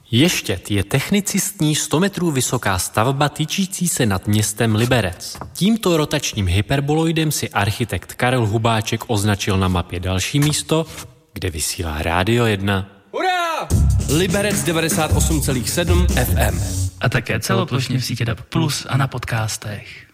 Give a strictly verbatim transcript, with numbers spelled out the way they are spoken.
Ještěd je technicistní sto metrů vysoká stavba tyčící se nad městem Liberec. Tímto rotačním hyperboloidem si architekt Karel Hubáček označil na mapě další místo, kde vysílá Rádio jedna. Hurá! Liberec devadesát osm celá sedm F M. A také celoplošně v sítě D A B plus a na podcastech.